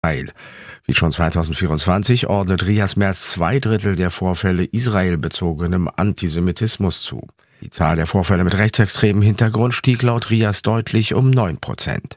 Israel. Wie schon 2024 ordnet Rias Merz 2/3 der Vorfälle israelbezogenem Antisemitismus zu. Die Zahl der Vorfälle mit rechtsextremem Hintergrund stieg laut Rias deutlich um 9%.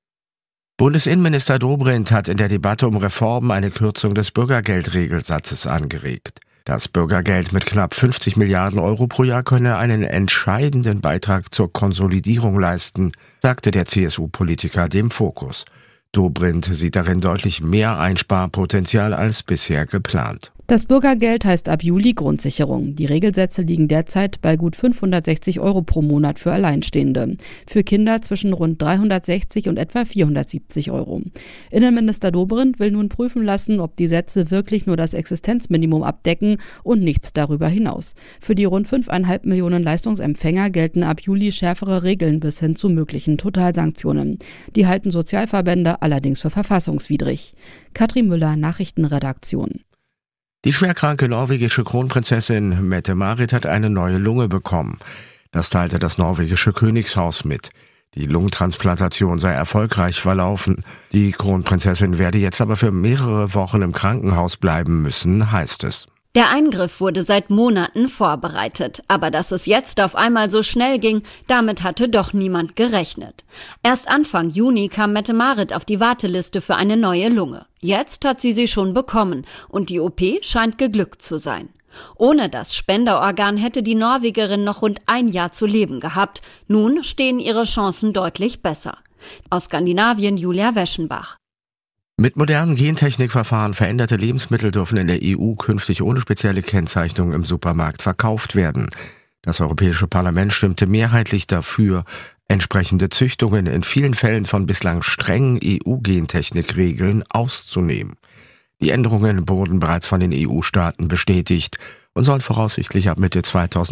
Bundesinnenminister Dobrindt hat in der Debatte um Reformen eine Kürzung des Bürgergeldregelsatzes angeregt. Das Bürgergeld mit knapp 50 Milliarden Euro pro Jahr könne einen entscheidenden Beitrag zur Konsolidierung leisten, sagte der CSU-Politiker dem Fokus. Dobrindt sieht darin deutlich mehr Einsparpotenzial als bisher geplant. Das Bürgergeld heißt ab Juli Grundsicherung. Die Regelsätze liegen derzeit bei gut 560 Euro pro Monat für Alleinstehende. Für Kinder zwischen rund 360 und etwa 470 Euro. Innenminister Dobrindt will nun prüfen lassen, ob die Sätze wirklich nur das Existenzminimum abdecken und nichts darüber hinaus. Für die rund 5,5 Millionen Leistungsempfänger gelten ab Juli schärfere Regeln bis hin zu möglichen Totalsanktionen. Die halten Sozialverbände allerdings für verfassungswidrig. Katrin Müller, Nachrichtenredaktion. Die schwerkranke norwegische Kronprinzessin Mette-Marit hat eine neue Lunge bekommen. Das teilte das norwegische Königshaus mit. Die Lungentransplantation sei erfolgreich verlaufen. Die Kronprinzessin werde jetzt aber für mehrere Wochen im Krankenhaus bleiben müssen, heißt es. Der Eingriff wurde seit Monaten vorbereitet, aber dass es jetzt auf einmal so schnell ging, damit hatte doch niemand gerechnet. Erst Anfang Juni kam Mette-Marit auf die Warteliste für eine neue Lunge. Jetzt hat sie schon bekommen und die OP scheint geglückt zu sein. Ohne das Spenderorgan hätte die Norwegerin noch rund ein Jahr zu leben gehabt. Nun stehen ihre Chancen deutlich besser. Aus Skandinavien Julia Weschenbach. Mit modernen Gentechnikverfahren veränderte Lebensmittel dürfen in der EU künftig ohne spezielle Kennzeichnung im Supermarkt verkauft werden. Das Europäische Parlament stimmte mehrheitlich dafür, entsprechende Züchtungen in vielen Fällen von bislang strengen EU-Gentechnikregeln auszunehmen. Die Änderungen wurden bereits von den EU-Staaten bestätigt und sollen voraussichtlich ab Mitte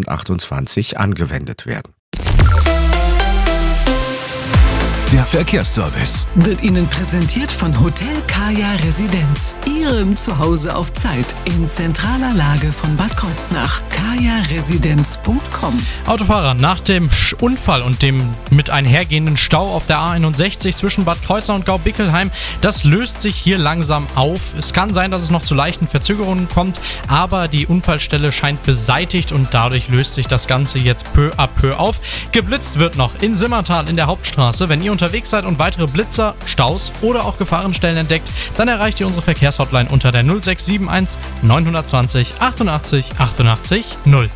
2028 angewendet werden. Der Verkehrsservice wird Ihnen präsentiert von Hotel Kaya Residenz. Ihrem Zuhause auf Zeit in zentraler Lage von Bad Kreuznach. kajaresidenz.com. Autofahrer, nach dem Unfall und dem mit einhergehenden Stau auf der A61 zwischen Bad Kreuznach und Gaubickelheim, das löst sich hier langsam auf. Es kann sein, dass es noch zu leichten Verzögerungen kommt, aber die Unfallstelle scheint beseitigt und dadurch löst sich das Ganze jetzt peu à peu auf. Geblitzt wird noch in Simmertal in der Hauptstraße. Wenn ihr unterwegs seid und weitere Blitzer, Staus oder auch Gefahrenstellen entdeckt, dann erreicht ihr unsere Verkehrshotline unter der 0671 920 88 88 0.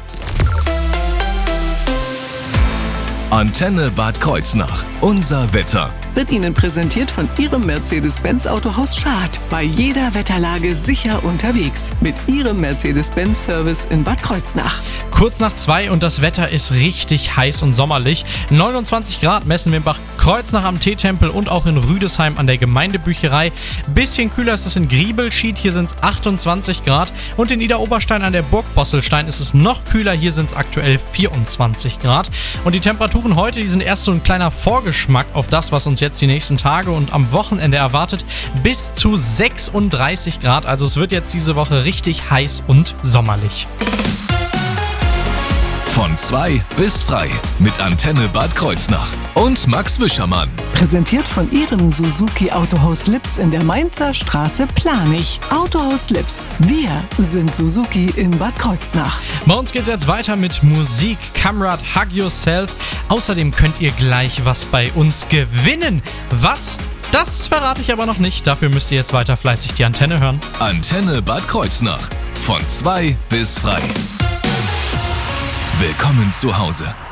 Antenne Bad Kreuznach. Unser Wetter wird Ihnen präsentiert von Ihrem Mercedes-Benz Autohaus Schad. Bei jeder Wetterlage sicher unterwegs. Mit Ihrem Mercedes-Benz-Service in Bad Kreuznach. Kurz nach 2 und das Wetter ist richtig heiß und sommerlich. 29 Grad messen wir in Bad Kreuznach am Teetempel und auch in Rüdesheim an der Gemeindebücherei. Bisschen kühler ist es in Griebelschied, hier sind es 28 Grad. Und in Idar-Oberstein an der Burg Bosselstein ist es noch kühler, hier sind es aktuell 24 Grad. Und die Temperaturen heute, die sind erst so ein kleiner Vorgeschmack auf das, was uns jetzt die nächsten Tage und am Wochenende erwartet, bis zu 36 Grad. Also es wird jetzt diese Woche richtig heiß und sommerlich. Von 2 bis frei mit Antenne Bad Kreuznach und Max Wischermann. Präsentiert von Ihrem Suzuki Autohaus Lips in der Mainzer Straße Planich. Autohaus Lips. Wir sind Suzuki in Bad Kreuznach. Bei uns geht's jetzt weiter mit Musik. Kamrad, Hug Yourself. Außerdem könnt ihr gleich was bei uns gewinnen. Was? Das verrate ich aber noch nicht. Dafür müsst ihr jetzt weiter fleißig die Antenne hören. Antenne Bad Kreuznach. Von 2 bis frei. Willkommen zu Hause.